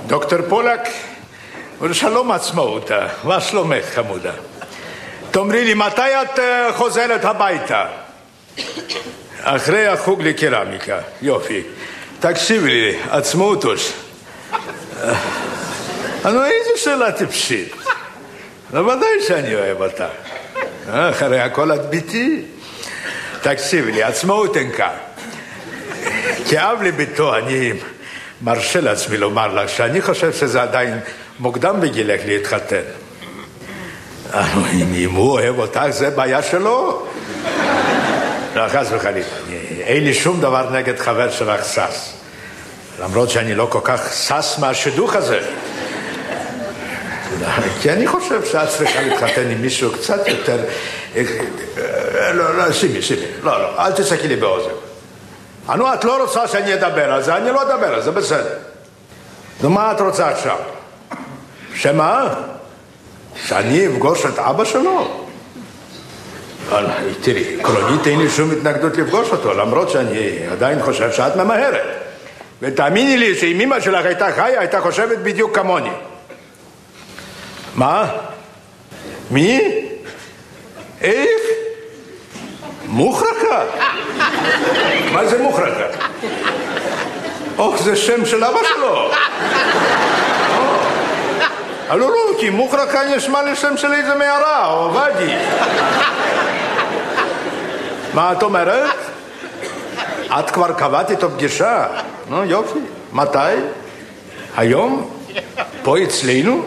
דוקטור פולק, שלום עצמאות, מה שלומך חמודה? תאמרי לי, מתי את חוזרת הביתה? אחרי החוג לקרמיקה, יופי. תקשיבי לי, עצמאותוש. איזו שאלה טיפשית. ודאי שאני אוהב אותה. אחרי הכל את ביתי. תקשיבי לי, עצמאות אינקה. כאב לביתו אני מרשה לעצמי לומר לך שאני חושב שזה עדיין מוקדם בגילך להתחתן. אם הוא אוהב אותך זה בעיה שלו. לא, חס וחלילה, אין לי שום דבר נגד חבר שלך סס. למרות שאני לא כל כך סס מהשידוך הזה. כי אני חושב שאת צריכה להתחתן עם מישהו קצת יותר... לא, שימי, לא, אל תצחקי לי באוזן. את לא רוצה שאני אדבר על זה, אני לא אדבר על זה, בסדר. נו, מה את רוצה עכשיו? שמה? שאני אפגוש את אבא שלו? תראי, עקרונית אין לי שום התנגדות לפגוש אותו, למרות שאני עדיין חושב שאת ממהרת. ותאמיני לי שאם אמא שלך הייתה חיה, הייתה חושבת בדיוק כמוני. מה? מי? איך? מוחרקה? מה זה מוחרקה? זה שם של אבא שלו. לא, כי מוחרקה נשמע לשם של איזה מערה, או ואדי. מה את אומרת? את כבר קבעת איתו פגישה? יופי. מתי? היום? פה אצלנו?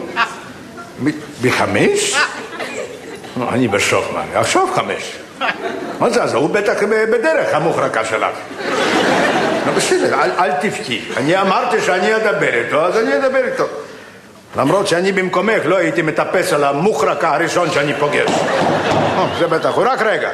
ב5? אני בשוק, מה? עכשיו 5. מה זה? אז הוא בטח בדרך המוחרקה שלך. בסדר, אל תבכי. אני אמרתי שאני אדבר איתו, אז אני אדבר איתו. למרות שאני במקומך לא הייתי מטפס על המוחרקה הראשון שאני פוגש. זה בטח, הוא רק רגע.